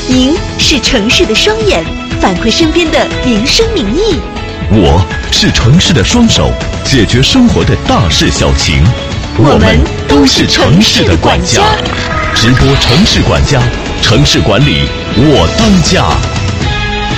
您是城市的双眼，反馈身边的民生民意。 我是城市的双手，解决生活的大事小情。 我们都是城市的管家。 直播城市管家，城市管理我当家。